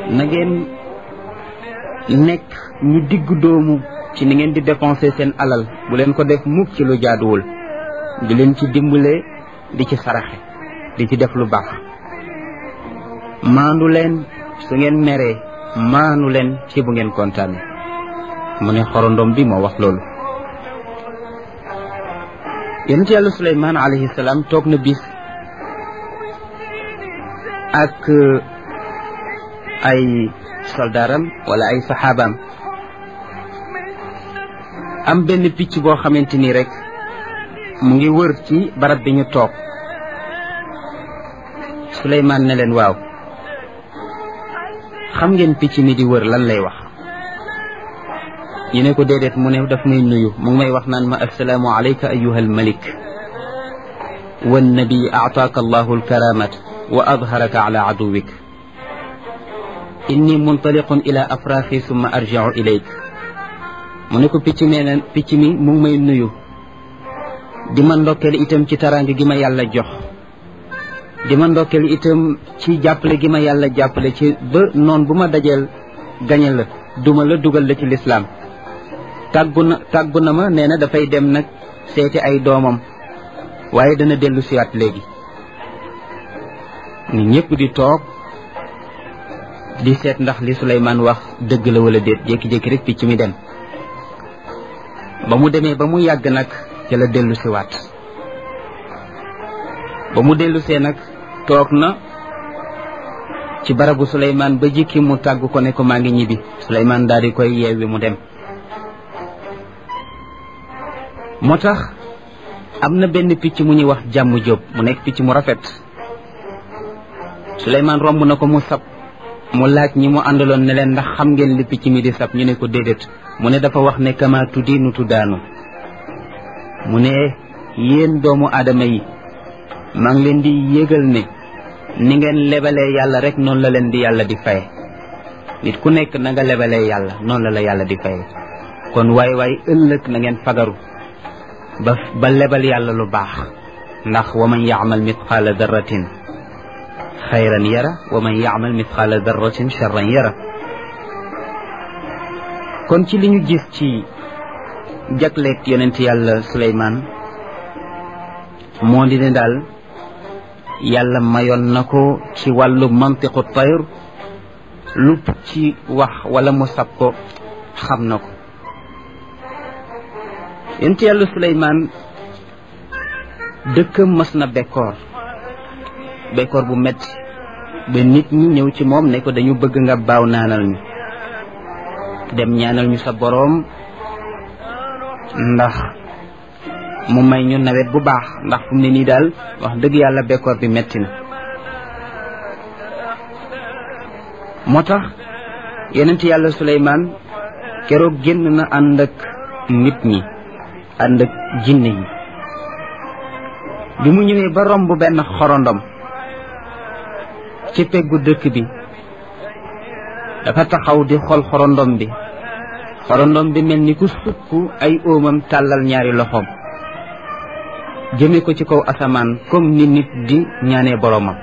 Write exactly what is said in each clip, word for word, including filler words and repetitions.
na ngeen nekk ñu digg doomu ci ni ngeen di dépenser seen alal bu leen ko def mukk ci lu jaaduwul di leen ci dimbale di ci saraxe di ci def lu baax maandu leen su ngeen meree maanu leen ci bu ngeen kontaane mu ne xorondom bi moo wax loolu yonent yàlla Suleymaan alayhi salaam toog na bis ak ay soldaaram wala ay saxaabaam am benn picc boo xamante ni rek mu ngi wër ci barab bi ñu toog Suleymaan ne leen waaw xam ngeen picc mi di wër lan lay wax ñu ne ko déedéet mu ne daf may nuyu mu ngi may wax naan ma assalaamu alayka ayyuha almalik wannabi aataaka allahu alkaramat wa adharaka ala aduwik inni muntaliqun ila afraaxi summa arjiu ilayk mu ne ko picc mee na picc mi mu ngi may nuyu di ma ndokkeel itam ci taraanga gi ma yàlla jox di ma ndokkeel itam ci jàppale gi ma yàlla jàppale ci ba noon bu ma dajeel gañe la duma la dugal la ci lislaam tàggu na tàggu na ma nee na dafay dem nag seeti ay doomam waaye dana dellu siwaat léegi nit ñëpp di toog di seet ndax li Suleymaan wax dëgg la wala déet jékki-jékki rek picc mi dem ba mu demee ba mu yàgg nag ca la dellu siwaat ba mu dellu see nag toog na ci barabu Suleymaan ba jikki mu tàggu ko ne ko maa ngi ñibbi Suleymaan daal di koy yeewi mu dem moo tax am na benn picc mu ñuy wax jàmm jóob mu nekk picc mu rafet Suleymaan romb na ko mu sab mu laaj ñi mu àndaloon ne leen ndax xam ngeen li picc mi di sab ñu ne ko déedéet mu ne dafa wax ne kama tuddiinu tuddaanu mu ne yéen doomu aadama yi maa ngi leen di yégal ne ni ngeen lebalee yàlla rek noonu la leen di yàlla di faye nit ku nekk na nga lebalee yàlla noonu la la yàlla di faye kon waay waay ëllëg na ngeen fagaru ba ba lebal yàlla lu baax ndax wa man yaamal mitqaala darratin xayran yara wa man yaamal mitqaala darratin charran yara kon ci li ñu gis ci jagleeg yonent yàlla Suleymaan moo di ne daal yàlla mayoon na ko ci wàllu mantiqu tayr lu ci wax wala mu sab ko xam na ko yonent yàlla Suleymaan dëkkam mas na bekkoor bekkoor bu metti ba nit ñi ñëw ci moom ne ko dañu bëgg nga baaw naanal ñu dem ñaanal ñu sa boroom ndax mu may ñu nawet bu baax ndax fu mu ne nii daal wax dëgg yàlla bekkoor bi metti na moo tax yonent yàlla Suleymaan keroog génn na ànd ak nit ñi ànd ak jinne yi bi mu ñëwee ba romb benn xorondom ci peggu dëkk bi dafa taxaw di xool xorondom bi xorondom bi mel ni ku sukk ay óomam tàllal ñaari loxoom jëme ko ci kaw asamaan comme ni nit di ñaanee boroomam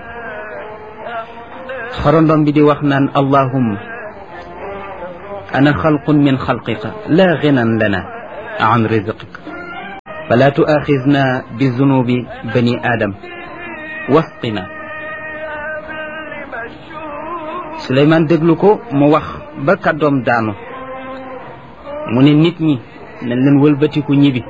xorondom bi di wax naan allahumma ana xalqun min xalqika la ginan lana an rizqik fala tuaxizna bi zunubi bani adam wasqina Suleymaan déglu ko mu wax ba kàddoom daanu mu ne nit ñi nañ leen wëlbatiku ñibbi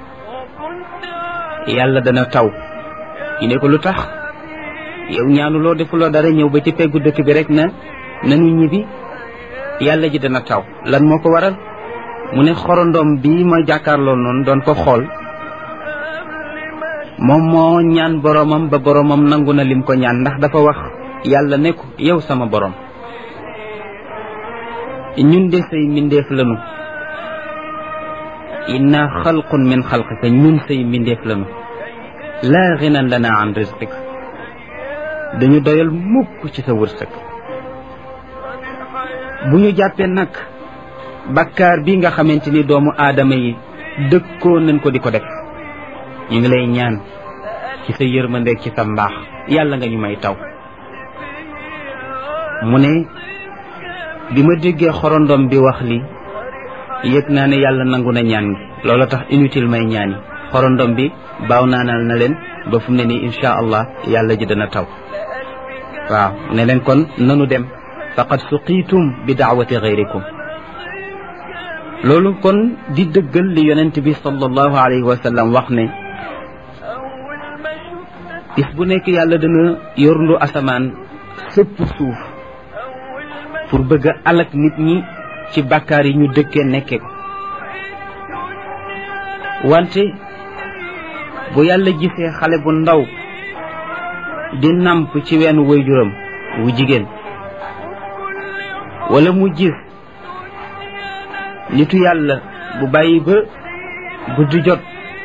yàlla dana taw ñu ne ko lu tax yow ñaanuloo defuloo dara ñëw ba ci peggu dëkk bi rek na nanu ñibbi yàlla ji dana taw lan moo ko waral mu ne xorondom bi ma jàkkaarloo noonu doon ko xool moom moo ñaan boromam ba boromam nangu na lim ko ñaan ndax dafa wax yàlla ne ko yow sama borom ñun de say mbindeef lanu inna xalqun min xalqika ñun say mbindeef lanu laa ginan lana an rizqik dañu doyal mukk ci sa wërsëg bu ñu jàppee nag bakkaar bi nga xamante ni doomu aadama yi dëkkoo nañ ko di ko def ñu ngi lay ñaan ci sa yërmandeeg ci sa mbaax yàlla nga ñu may taw mu ne bi ma déggee xorondom bi wax li yëg naa ne yàlla nangu na ñaan gi loolu tax inutile may ñaani xorondom bi baaw naanal na leen ba fu mu ne nii insha allah yàlla ji dana taw waaw ne leen kon nanu dem faqad suqiitum bi daawati gayrikum loolu kon di dëggal li yonent bi sallallahu alayhi wa sallam wax ne bis bu nekk yàlla dana yorndu asamaan sëpp suuf pour bëgg a alak nit ñi ci bàkkaar yi ñu dëkkee nekke ko wante bu yàlla gisee xale bu ndaw di namp ci wenn waajuram wu jigéen wala mu gis nitu yàlla bu bàyyi ba guddi jot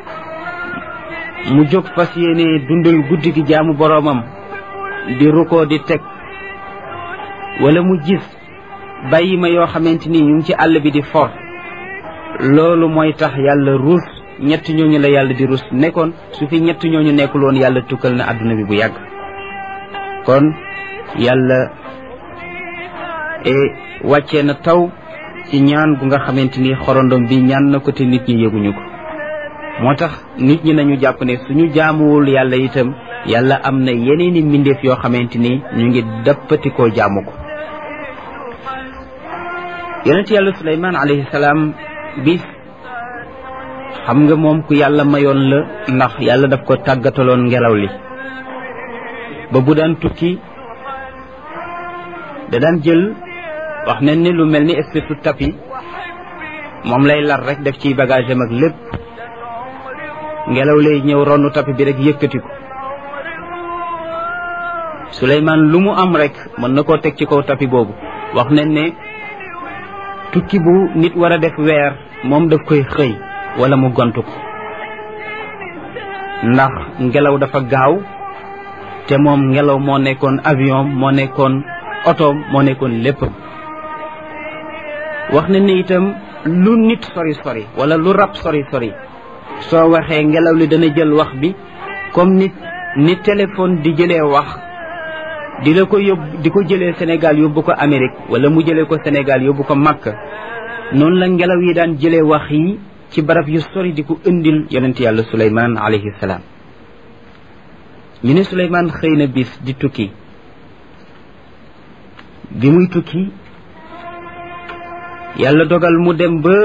mu jóg fas yéene dundal guddi gi jaamu boroomam di rukkoo di teg wala mu gis bàyyi ma yoo xamante ni ñu ngi ci àll bi di for loolu mooy tax yàlla ruus ñett ñooñu la yàlla di ruus nekkoon su fi ñett ñooñu nekkul woon yàlla tukkal na àdduna bi bu yàgg kon yàlla e wàccee na taw ci ñaan gu nga xamante ni xorondom bi ñaan na ko te nit ñi yëguñu ko moo tax nit ñi nañu jàpp ne suñu jaamuwul yàlla itam yàlla am na yeneeni mbindeef yoo xamante ni ñu ngi dappatikoo jaamu ko yonent yàlla Suleymaan alayhi salaam bis xam nga moom ku yàlla mayoon la ndax yàlla daf ko tàggataloon ngelaw li ba bu daan tukki da daan jël wax nañ ne lu mel ni espèce de tapis moom lay lar rek def ci bagage am ak lépp ngelaw lay ñëw ronu tapis bi rek yëkkati ko Suleymaan lu mu am rek mën na koo teg ci kaw tapis boobu wax nañ ne tukki bu nit war a def weer moom daf koy xëy wala mu gontu ko ndax ngelaw dafa gaaw te moom ngelaw moo nekkoon avion moo nekkoon oto moo nekkoon lépp wax na ni itam lu nit sori sori wala lu rab sori sori soo waxee ngelaw li dana jël wax bi comme nit ni téléphone di jëlee wax di la ko yóbbu di ko jëlee Sénégal yóbbu ko Amérique wala mu jëlee ko Sénégal yóbbu ko Makka noonu la ngelaw yi daan jëlee wax yi ci barab yu sori di ko indil yonent yàlla Suleymaan alayhi salaam ñu ne Suleymaan xëy na bis di tukki bi muy tukki yàlla dogal mu dem ba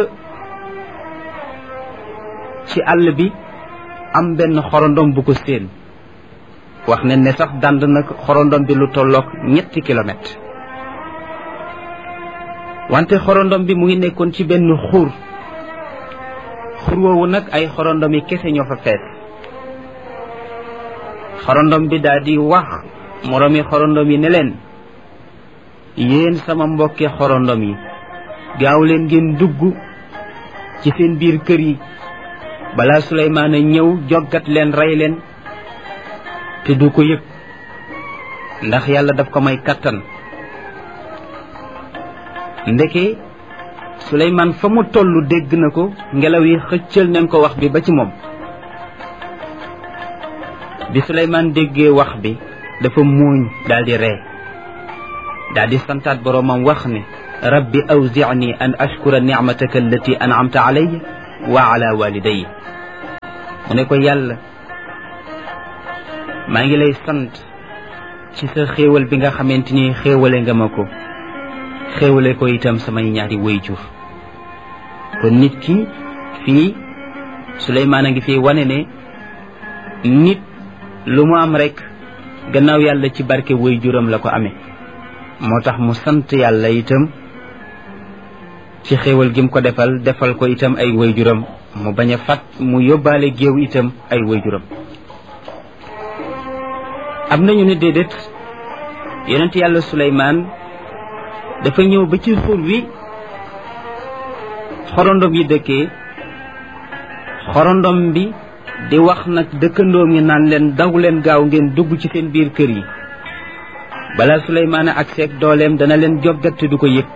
ci àll bi am benn xorondom bu ko séen wax nañ ne sax dand nag xorondom bi lu tolloog ñetti kilomètre wante xorondom bi mu ngi nekkoon ci benn xur xur woowu nag ay xorondom yi kese ñoo fa fees xorondom bi daal di wax moroomi xorondom yi ne leen yéen sama mbokki xorondom yi gaaw leen ngeen dugg ci seen biir kër yi balaa Suleymaan a ñëw joggat leen rey leen te du ko yëg ndax yàlla daf ko may kattan ndeke Suleymaan fa mu tollu dégg na ko ngelaw yi xëccal nañ ko wax bi ba ci moom bi Suleymaan déggee wax bi dafa muuñ daldi ree daldi santaat boroomam wax ne rabbi awzi'ni an ashkura ni'mataka allati an'amta alayya wa ala walidayya mu ne ko yàlla maa ngi lay sant ci sa xéewal bi nga xamante ni xéewale nga ma ko xéewale ko itam samay ñaari wayjur kon nit ki fii Suleymaan a ngi fi wane ne nit lu mu am rek gannaaw yàlla ci barke wayjuram la ko amee moo tax mu sant yàlla itam ci xéewal gi mu ko defal defal ko itam ay wayjuram mu bañ a fat mu yóbbaale géew itam ay wayjuram am nañu ne déedéet yonent yàlla Suleymaan dafa ñëw ba ci xur wi xorondom yi dëkkee xorondom bi di wax nag dëkkandoom yi naan leen daw leen gaaw ngeen dugg ci seen biir kër yi balaa Suleymaan ak seeg dooleem dana leen joggat te du ko yëg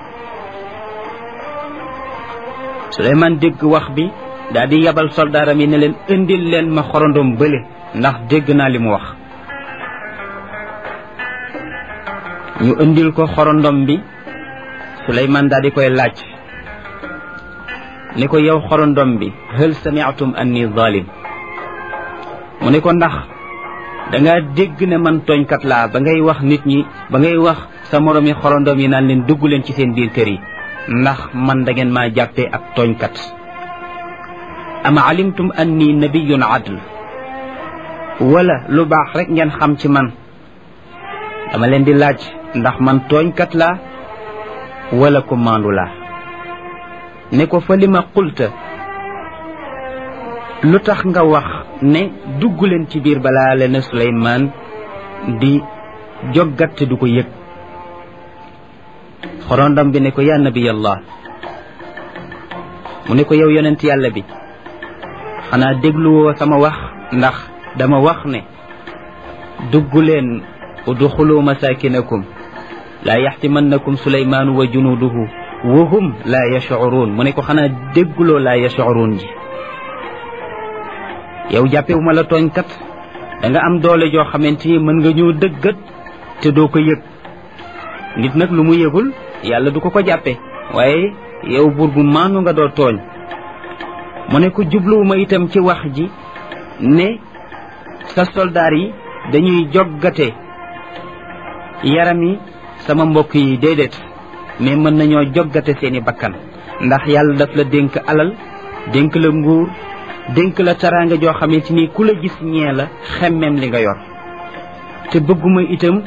Suleymaan dégg wax bi daal di yabal soldaaram yi ne leen indil leen ma xorondom bële ndax dégg naa li mu wax ñu indil ko xorondom bi Suleymaan daal di koy laaj ni ko yow xorondom bi hal sami'tum anni zalim mu ne ko ndax danga dégg ne man tooñkat laa ba ngay wax nit ñi ba ngay wax sa moromi xorondom yi naan leen dugg leen ci seen biir kër yi ndax man da ngeen maa jàppee ak tooñkat ama alimtum anni nabiyyun adl wala lu baax rek ngeen xam ci man dama leen di laaj ndax man tooñkat laa wala ku maandu laa ne ko fa li ma qulta lu tax nga wax ne dugg leen ci biir balaa leen Suleymaan di joggat te du ko yëg xorondam bi ne ko yaa nabiyallah mu ne ko yow yonent yàlla bi xanaa dégluwoo sama wax ndax dama wax ne dugg leen udxulu masakinakum laa yaxtimannakum Suleymaanu wa junuuduhu wa hum laa yashcuruun mu ne ko xanaa dégguloo laa yashcuruun ji yow jàppewu ma la tooñkat da nga am doole joo xamante ni mën nga ñëw dëggat te doo ko yëg nit nag lu mu yëgul yàlla du ko ko jàppe waaye yow buur bu maanu nga doo tooñ mu ne ko jubluwuma itam ci wax ji ne sa soldaar yi dañuy joggate yaram yi sama mbokk yi déedéet mais mën nañoo joggate seeni bakkan ndax yàlla daf la dénk alal dénk la nguur dénk la taraanga joo xamante ni ku la gis ñee la xemmem li nga yor te bëgguma itam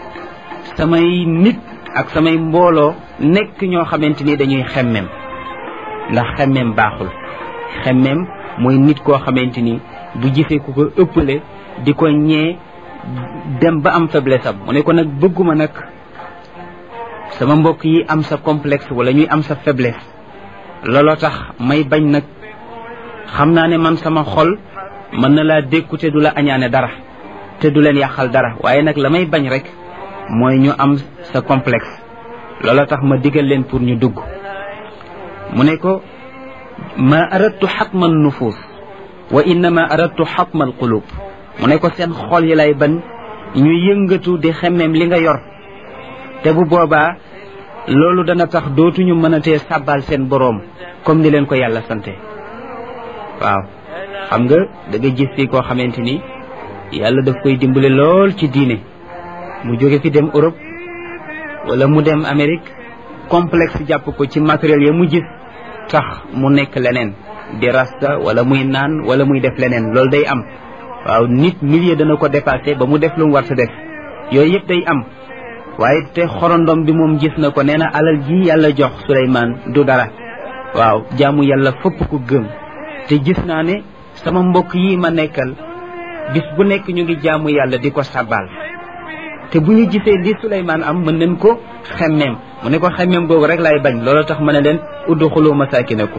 samay nit ak samay mbooloo nekk ñoo xamante ni dañuy xemmem ndax xemmem baaxul xemmem mooy nit koo xamante ni bu gisee ku ko ëppale di ko ñee dem ba am faiblesse am mu ne ko nag bëgguma nag sama mbokk yi am sa complexe wala ñuy am sa faiblesse looloo tax may bañ nag xam naa ne man sama xol mën na laa dékku te du la añaane dara te du leen yàqal dara waaye nag la may bañ rek mooy ñu am sa complexe looloo tax ma digal leen pour ñu dugg mu ne ko ma aradtu xatma nufus wa innama aradtu xatma alqulub mu ne ko seen xol yi lay ban ñu yëngatu di xemmeem li nga yor te bu boobaa loolu dana tax dootuñu mën a tee sàbbal seen boroom comme ni leen ko yàlla sante waaw xam nga da nga gis fii koo xamante ni yàlla daf koy dimbale lool ci diine mu jóge fi dem Europe wala mu dem Amérique complexe jàpp ko ci matériel ya mu gis tax mu nekk leneen di rasta wala muy naan wala muy def leneen loolu day am waaw nit milieu dana ko dépassé ba mu def lu mu war sa def yooyu yëpp day am waaye te xorondom bi moom gis na ko nee na alal ji yàlla jox Suleymaan du dara waaw jaamu yàlla fëpp ko gëm te gis naa ne sama mbokk yi ma nekkal bis bu nekk ñu ngi jaamu yàlla di ko sabal te bu ñu gisee li Suleymaan am mën nañ ko xemmeem mu ne ko xemmeem googu rek laay bañ loolu tax ma ne leen udxulu masakinakum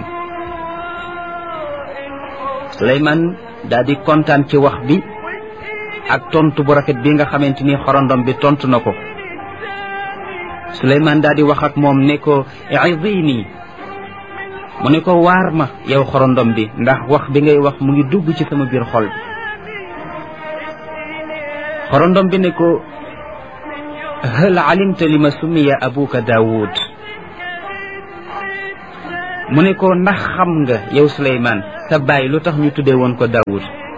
Suleymaan daal di kontaan ci wax bi ak tontu bu rafet bi nga xamante ni xorondom bi tontu na ko Suleymaan daal di wax ak moom ne ko izini mu ne ko waar ma yow xorondom bi ndax wax bi ngay wax mu ngi dugg ci sama biir xol bi xorondom bi ne ko hal alimta lima summiya abuka Daawud mu ne ko ndax xam nga yow Suleymaan sa baay lu tax ñu tuddee woon ko Daawud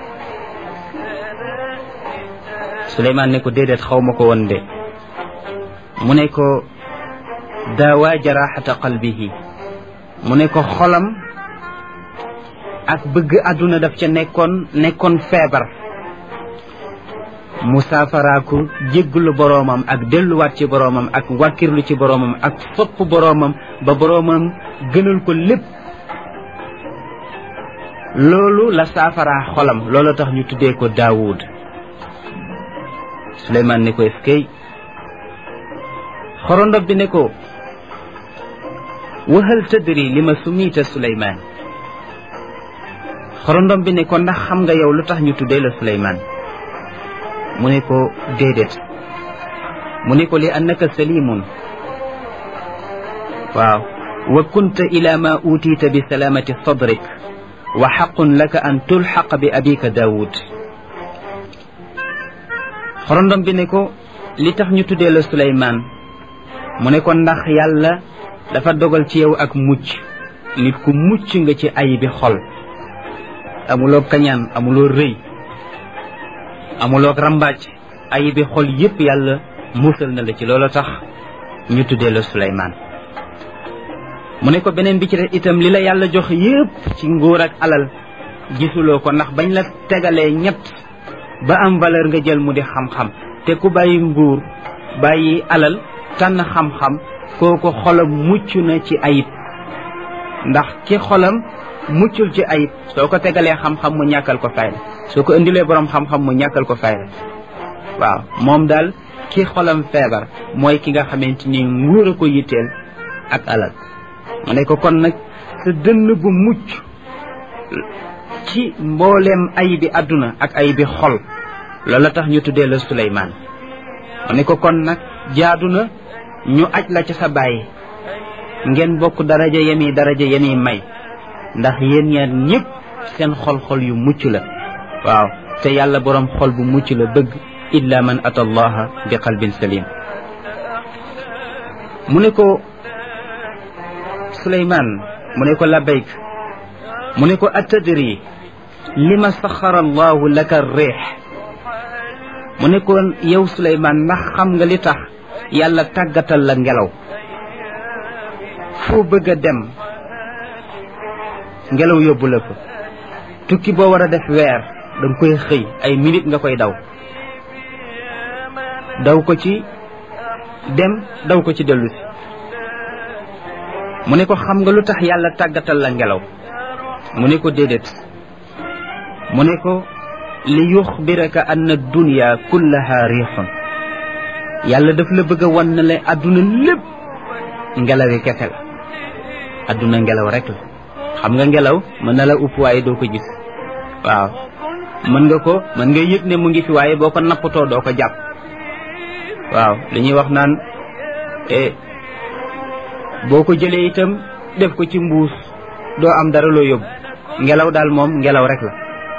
Suleymaan ne ko déedéet xaw ma ko woon de mu ne ko daawa jaraxata qalbihi mu ne ko xolam ak bëgg àdduna daf ca nekkoon nekkoon feebar mu saafaraaku jégglu boroomam ak delluwaat ci boroomam ak wàkkirlu ci boroomam ak sopp boroomam ba boroomam gënal ko lépp loolu la saafaraa xolam loolu tax ñu tuddee ko Daawud Suleymaan ne ko eskay xorondom bi ne ko wa hal tadri li ma sumita Suleymaan xorondom bi ne ko ndax xam nga yow lu tax ñu tuddee la Suleymaan mu ne ko déedéet mu ne ko li annaka salimun waaw wa kunta ila ma utiita bi salamati sadrik wa xaqun laka an tulxaq bi abika Daawud xorondom bi ne ko li tax ñu tuddee la Suleymaan mu ne ko ndax yàlla dafa dogal ci yow ak mucc nit ku mucc nga ci ayibi xol amuloo kañaan amuloo rëy amuloo rambaaj ayibi xol yépp yàlla musal na la ci loolu tax ñu tuddee la Suleymaan mu ne ko beneen bi ci def itam li la yàlla jox yépp ci nguur ak alal gisuloo ko ndax bañ la tegalee ñett ba am valeur nga jël mu di xam-xam te ku bàyyi nguur bàyyi alal tànn xam-xam kooku xolam mucc na ci ayib ndax ki xolam muccul ci ayib soo ko tegalee xam-xam mu ñàkkal ko fayda soo ko indilee borom xam-xam mu ñàkkal ko fayda waaw moom daal ki xolam feebar mooy ki nga xamante ni nguur a ko yitteel ak alal mu ne ko kon nag sa dënn bu mucc ci mbooleem ayibi àdduna ak ayibi xol loola tax ñu tuddee la Suleymaan mu ne ko kon nag jaadu na ñu aj la ca sa bàyyi ngeen bokk daraja yemi daraja yemi may ndax yéen ñaar ñëpp seen xol-xol yu mucc la waaw te yàlla boroom xol bu mucc la bëgg illa man ata allaha bi qalbin salim mu ne ko Suleymaan mu ne ko labayk mu ne ko atadri lima saxara allahu laka riix mu ne ko yow Suleymaan ndax xam nga li tax yàlla tàggatal la ngelaw foo bëgg a dem ngelaw yóbbu la fa tukki boo war a def weer danga koy xëy ay minute nga koy daw daw ko ci dem daw ko ci dellu si mu ne ko xam nga lu tax yàlla tàggatal la ngelaw mu ne ko déedéet mu ne ko li yuxbiraka anna dunya kullaha riixun yàlla daf la bëgg a wan ne la adduna lépp ngelawi kese la adduna ngelaw rek la xam nga ngelaw mën na la upp waaye doo ko gis waaw mën nga ko mën nga yëg ne mu ngi fi waaye boo ko nappatoo doo ko jàpp waaw li ñuy wax naan boo ko jëlee itam def ko ci mbuus doo am dara loo yóbbu ngelaw daal moom ngelaw rek la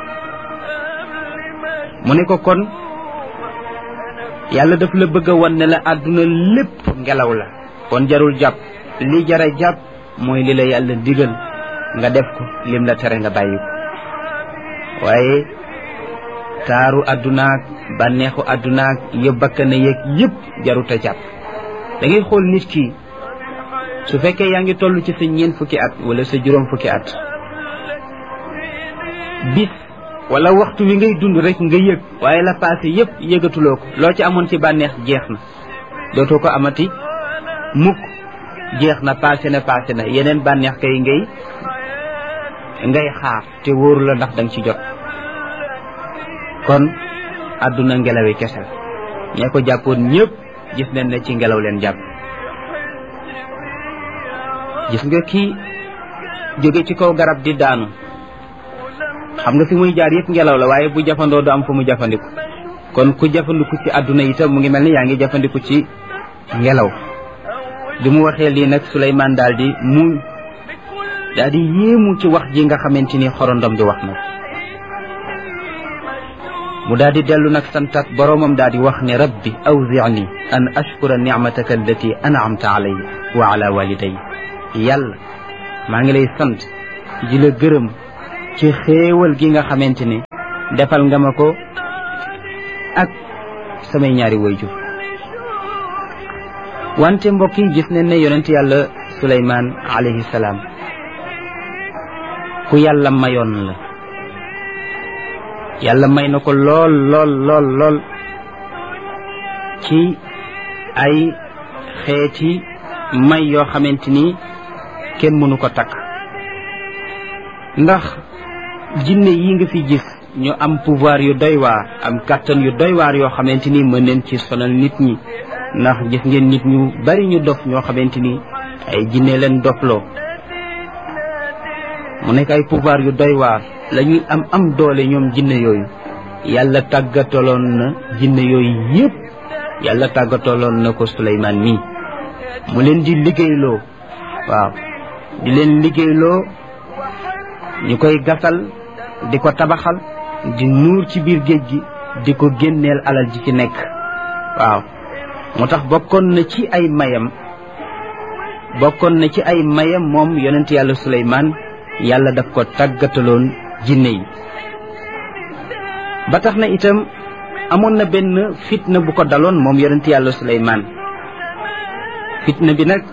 mu ne ko kon yàlla daf la bëgg a wan ne la àdduna lépp ngelaw la kon jarul jàpp li jara jàpp mooy li la yàlla digal nga def ko lim la tere nga bàyyi ko waaye taaru àddunaak bànneexu àddunaak yëpp bakkana yeeg yëpp jarut a jàpp da ngay xool nit ki su fekkee yaa ngi toll ci sa ñeent fukki at wala sa juróom fukki at bis wala waxtu wi ngay dund rek nga yëg waaye la passé yëpp yëgatuloo ko loo ci amoon ci bànneex jeex na dootoo ko amati mukk jeex na passé na passé na yeneen bànneex kay ngay ngay xaar te wóoru la ndax danga ci jot kon àdduna ngelawi kese la ñee ko jàppoon ñëpp gis nañ ne ci ngelaw leen jàpp gis nga kii jóge ci kaw garab di daanu xam nga fi muy jaar yëpp ngelaw la waaye bu jafandoo du am fu mu jafandiku kon ku jafandiku ci àdduna itam mu ngi mel ni yaa ngi jafandiku ci ngelaw bi mu waxee lii nag Suleymaan daal di mu daal di yéemu ci wax ji nga xamante ni xorondom di wax nag mu daal di dellu nag santat boroomam daal di wax ne rabbi awzi'ni an ashkura ni'mataka allati an'amta alayya wa ala walidayya yàlla maa ngi lay sant di la gërëm ci xéewal gi nga xamante ni defal nga ma ko ak samay ñaari wayjur wante mbokk yi gis nañ ne yonent yàlla Suleymaan alayhi salaam ku yàlla mayoon la yàlla may na ko lool lool lool lool ci ay xeeti may yoo xamante ni kenn mënu ko takk ndax jinne yi nga fi gis ñu am pouvoir yu doy waar am kàttan yu doy waar yoo xamante ni mën neen ci sonal nit ñi ndax gis ngeen nit ñu bari ñu dof ñoo xamante ni ay jinne leen dofloo mu nekk ay pouvoir yu doy waar la ñuy am am doole ñoom jinne yooyu yàlla tàggataloon na jinne yooyu yëpp yàlla tàggataloon na ko Suleymaan mii mu leen di liggéeyloo waaw di leen liggéeyloo ñu koy gasal di ko tabaxal di nuur ci biir géej gi di ko génneel alal ji ci nekk waaw moo tax bokkoon na ci ay mayam bokkoon na ci ay mayam moom yonent yàlla Suleymaan yàlla daf ko tàggataloon jinne yi ba tax na itam amoon na benn fitna bu ko daloon moom yonent yàlla Suleymaan fitna bi nag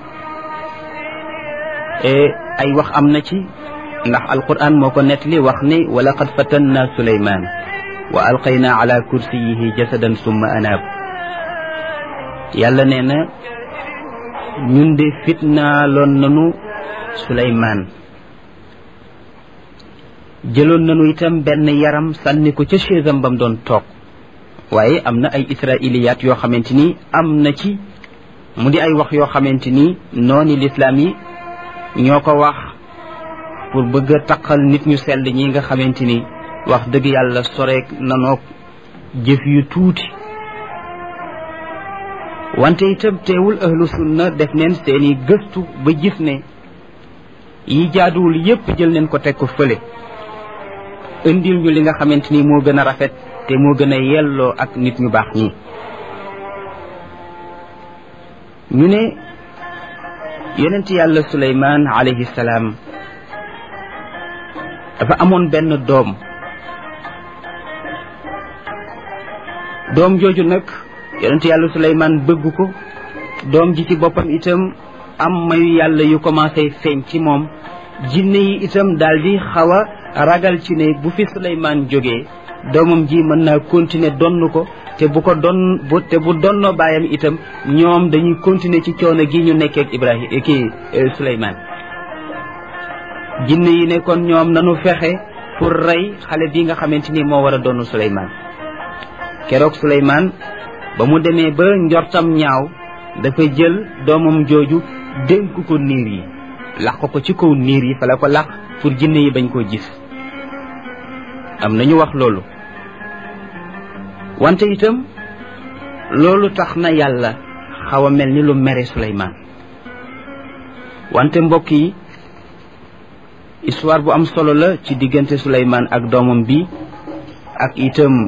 ay wax am na ci ndax alquran moo ko nettali wax ne wa laqad fatanna Suleymaan wa alqayna ala kursiyihi jasadan summa anaab yàlla nee na ñun de fitnaaloon nanu Suleymaan jëloon nanu itam benn yaram sànni ko ca chaisam bam doon toog waaye am na ay israiliyaat yoo xamante ni am na ci mu di ay wax yoo xamante ni nooni lislaam yi ñoo ko wax pour bëgg a taqal nit ñu sell ñi nga xamante ni wax dëgg yàlla soreek nanoog jëf yu tuuti wante itam teewul ahlu sunna def neen seeni gëstu ba gis ne yi jaaduwul yépp jël neen ko teg ko fële indil ñu li nga xamante ni moo gën a rafet te moo gën a yelloo ak nit ñu baax ñi ñu ne yonent yàlla Suleymaan alayhi salaam dafa amoon benn doom doom jooju nag yonent yàlla Suleymaan bëgg ko doom ji ci boppam itam am mayu yàlla yu commencé feeñ ci moom jinne yi itam daldi xaw a ragal ci ne bu fi Suleymaan jógee doomam ji mën naa continuer donn ko te bu ko don bu te bu donnoo baayam itam ñoom dañuy continuer ci coono gi ñu nekkee ak Ibrahima kii Suleymaan jinne yi ne kon ñoom nanu fexe pour rey xale bi nga xamante ni moo war a donn Suleymaan keroog Suleymaan ba mu demee ba njortam ñaaw dafa jël doomam jooju dénk ko niir yi laq ko ci kaw niir yi fa la ko laq pour jinne yi bañ koo gis am nañu wax loolu wante itam loolu tax na yàlla xaw a mel ni lu mere Suleymaan wante mbokk yi histoire bu am solo la ci diggante Suleymaan ak doomam bi ak itam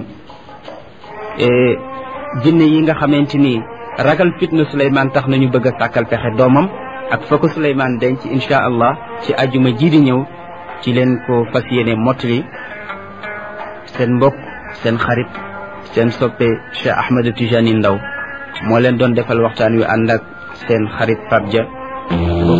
jinne yi nga xamante ni ragal fitna Suleymaan tax nañu bëgg a sàkkal pexe doomam ak fa ko Suleymaan denc insha allah ci ajuma ji di ñëw ci leen ko fas yéene mottali seen mbokk seen xarit seen soppe Cheikh Ahmed Tijani Ndaw moo leen doon defal waxtaan wi ànd ak seen xarit Pape Dia